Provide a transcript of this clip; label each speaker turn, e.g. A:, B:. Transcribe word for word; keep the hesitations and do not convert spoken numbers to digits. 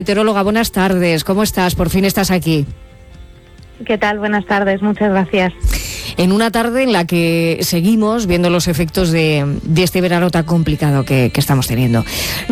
A: Meteoróloga, buenas tardes. ¿Cómo estás? Por fin estás aquí.
B: ¿Qué tal? Buenas tardes, muchas gracias.
A: En una tarde en la que seguimos viendo los efectos de, de este verano tan complicado que, que estamos teniendo.